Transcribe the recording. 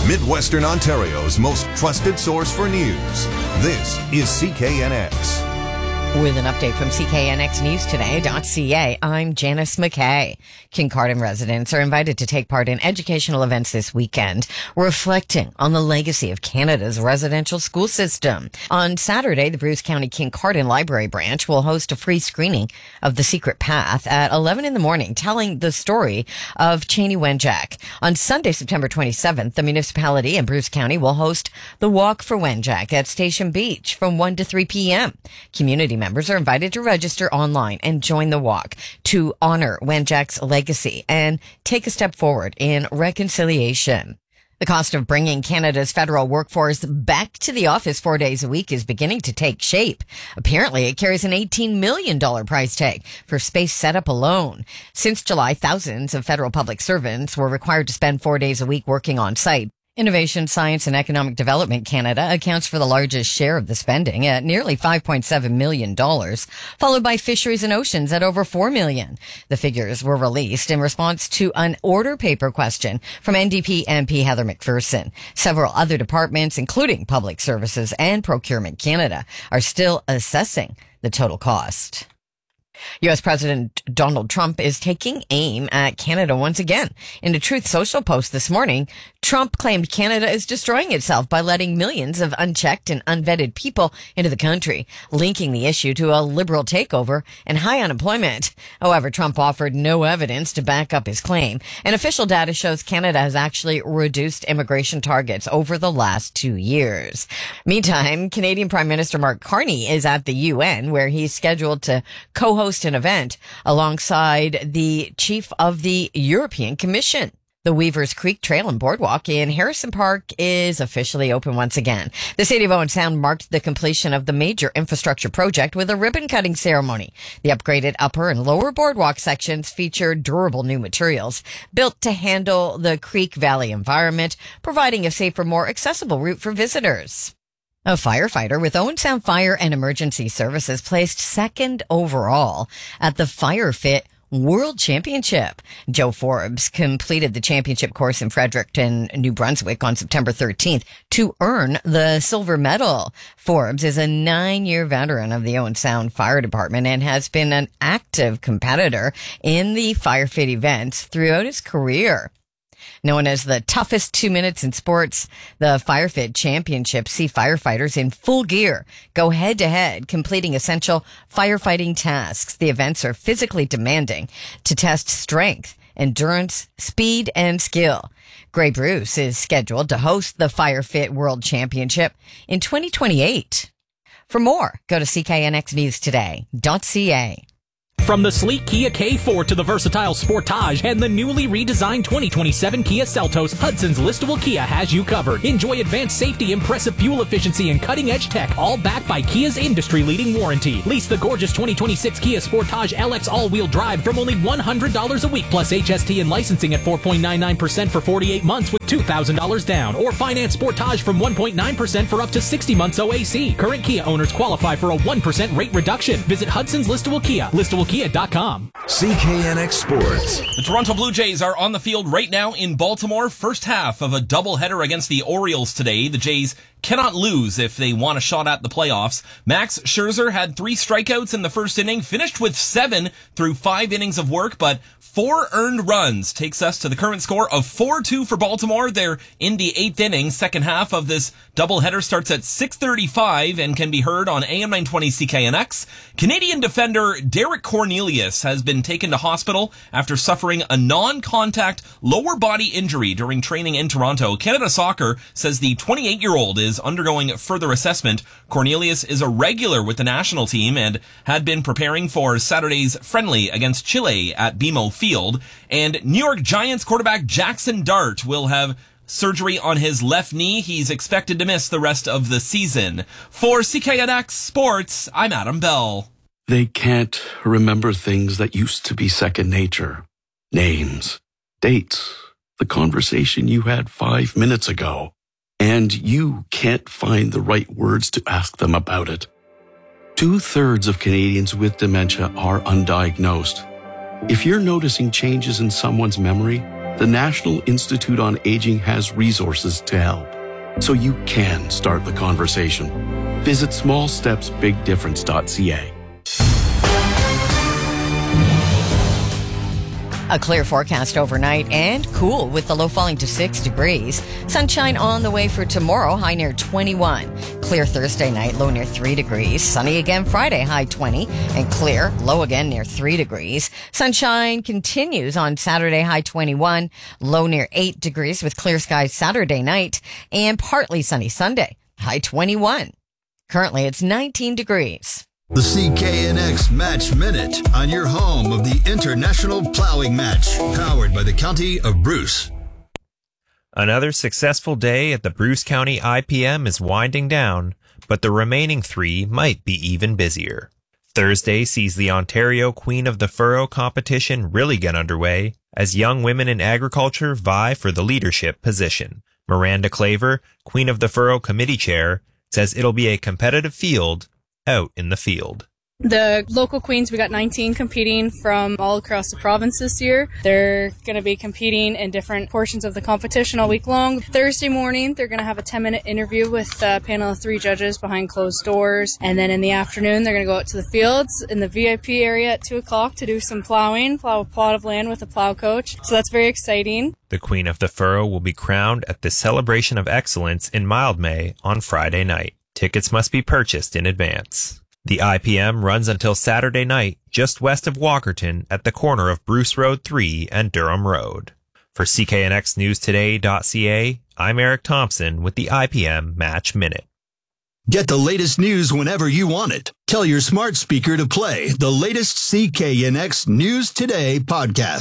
Midwestern Ontario's most trusted source for news. This is CKNX. With an update from CKNXNewsToday.ca, I'm Janice McKay. Kincardine residents are invited to take part in educational events this weekend, reflecting on the legacy of Canada's residential school system. On Saturday, the Bruce County Kincardine Library Branch will host a free screening of The Secret Path at 11 in the morning, telling the story of Chanie Wenjack. On Sunday, September 27th, the municipality and Bruce County will host the Walk for Wenjack at Station Beach from 1 to 3 p.m. Community members are invited to register online and join the walk to honor Wenjack's legacy and take a step forward in reconciliation. The cost of bringing Canada's federal workforce back to the office 4 days a week is beginning to take shape. Apparently, it carries an $18 million price tag for space setup alone. Since July, thousands of federal public servants were required to spend 4 days a week working on site. Innovation, Science and Economic Development Canada accounts for the largest share of the spending at nearly $5.7 million, followed by Fisheries and Oceans at over $4 million. The figures were released in response to an order paper question from NDP MP Heather McPherson. Several other departments, including Public Services and Procurement Canada, are still assessing the total cost. U.S. President Donald Trump is taking aim at Canada once again. In a Truth Social post this morning, Trump claimed Canada is destroying itself by letting millions of unchecked and unvetted people into the country, linking the issue to a liberal takeover and high unemployment. However, Trump offered no evidence to back up his claim, and official data shows Canada has actually reduced immigration targets over the last 2 years. Meantime, Canadian Prime Minister Mark Carney is at the UN, where he's scheduled to co-host an event alongside the chief of the European Commission. The Weavers Creek Trail and Boardwalk in Harrison Park is officially open once again. The City of Owen Sound marked the completion of the major infrastructure project with a ribbon-cutting ceremony. The upgraded upper and lower boardwalk sections feature durable new materials built to handle the Creek Valley environment, providing a safer, more accessible route for visitors. A firefighter with Owen Sound Fire and Emergency Services placed second overall at the FireFit World Championship. Joe Forbes completed the championship course in Fredericton, New Brunswick on September 13th to earn the silver medal. Forbes is a 9-year veteran of the Owen Sound Fire Department and has been an active competitor in the FireFit events throughout his career. Known as the toughest 2 minutes in sports, the FireFit Championships see firefighters in full gear go head-to-head, completing essential firefighting tasks. The events are physically demanding to test strength, endurance, speed, and skill. Grey Bruce is scheduled to host the FireFit World Championship in 2028. For more, go to CKNXNewsToday.ca. From the sleek Kia K4 to the versatile Sportage and the newly redesigned 2027 Kia Seltos, Hudson's Listable Kia has you covered. Enjoy advanced safety, impressive fuel efficiency, and cutting-edge tech, all backed by Kia's industry-leading warranty. Lease the gorgeous 2026 Kia Sportage LX all-wheel drive from only $100 a week, plus HST and licensing at 4.99% for 48 months with $2,000 down, or finance Sportage from 1.9% for up to 60 months OAC. Current Kia owners qualify for a 1% rate reduction. Visit Hudson's Listable Kia, listable.com. CKNX Sports. The Toronto Blue Jays are on the field right now in Baltimore. First half of a doubleheader against the Orioles today. The Jays cannot lose if they want a shot at the playoffs. Max Scherzer had 3 strikeouts in the first inning, finished with 7 through 5 innings of work, but 4 earned runs takes us to the current score of 4-2 for Baltimore. They're in the 8th inning. Second half of this doubleheader starts at 6:35 and can be heard on AM 920 CKNX. Canadian defender Derek Cornelius has been taken to hospital after suffering a non-contact lower body injury during training in Toronto. Canada Soccer says the 28-year-old is undergoing further assessment. Cornelius is a regular with the national team and had been preparing for Saturday's friendly against Chile at BMO Field. And New York Giants quarterback Jackson Dart will have surgery on his left knee. He's expected to miss the rest of the season. For CKNX Sports, I'm Adam Bell. They can't remember things that used to be second nature. Names, dates, the conversation you had 5 minutes ago. And you can't find the right words to ask them about it. 2/3 of Canadians with dementia are undiagnosed. If you're noticing changes in someone's memory, the National Institute on Aging has resources to help, so you can start the conversation. Visit smallstepsbigdifference.ca. A clear forecast overnight and cool with the low falling to 6 degrees. Sunshine on the way for tomorrow, high near 21. Clear Thursday night, low near 3 degrees. Sunny again Friday, high 20. And clear, low again near 3 degrees. Sunshine continues on Saturday, high 21. Low near 8 degrees with clear skies Saturday night. And partly sunny Sunday, high 21. Currently, it's 19 degrees. The CKNX Match Minute on your home of the International Plowing Match, powered by the County of Bruce. Another successful day at the Bruce County IPM is winding down, but the remaining 3 might be even busier. Thursday sees the Ontario Queen of the Furrow competition really get underway as young women in agriculture vie for the leadership position. Miranda Claver, Queen of the Furrow Committee Chair, says it'll be a competitive field out in the field. The local queens, we got 19 competing from all across the province this year. They're going to be competing in different portions of the competition all week long. Thursday morning, they're going to have a 10-minute interview with a panel of 3 judges behind closed doors. And then in the afternoon, they're going to go out to the fields in the VIP area at 2 o'clock to do some plowing, plow a plot of land with a plow coach. So that's very exciting. The Queen of the Furrow will be crowned at the Celebration of Excellence in Mildmay on Friday night. Tickets must be purchased in advance. The IPM runs until Saturday night, just west of Walkerton at the corner of Bruce Road 3 and Durham Road. For CKNXNewsToday.ca, I'm Eric Thompson with the IPM Match Minute. Get the latest news whenever you want it. Tell your smart speaker to play the latest CKNX News Today podcast.